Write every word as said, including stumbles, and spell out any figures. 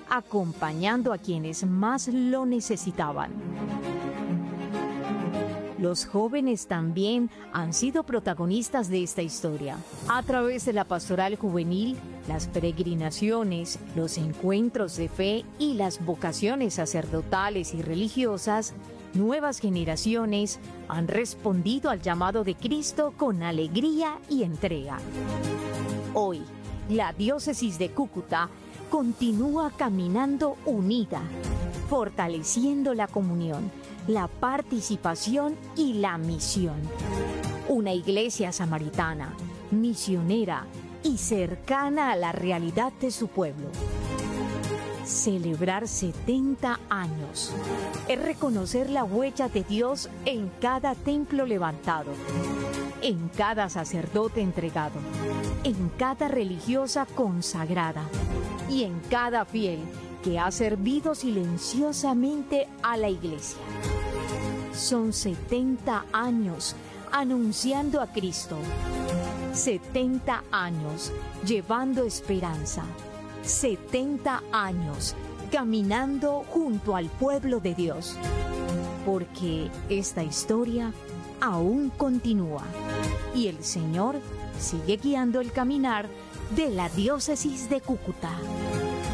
acompañando a quienes más lo necesitaban. Los jóvenes también han sido protagonistas de esta historia. A través de la pastoral juvenil, las peregrinaciones, los encuentros de fe y las vocaciones sacerdotales y religiosas, nuevas generaciones han respondido al llamado de Cristo con alegría y entrega. Hoy, la diócesis de Cúcuta continúa caminando unida, fortaleciendo la comunión, la participación y la misión. Una iglesia samaritana, misionera y cercana a la realidad de su pueblo. Celebrar setenta años es reconocer la huella de Dios en cada templo levantado, en cada sacerdote entregado, en cada religiosa consagrada y en cada fiel que ha servido silenciosamente a la iglesia. Son setenta años anunciando a Cristo, setenta años llevando esperanza, setenta años caminando junto al pueblo de Dios, porque esta historia aún continúa y el Señor sigue guiando el caminar de la diócesis de Cúcuta.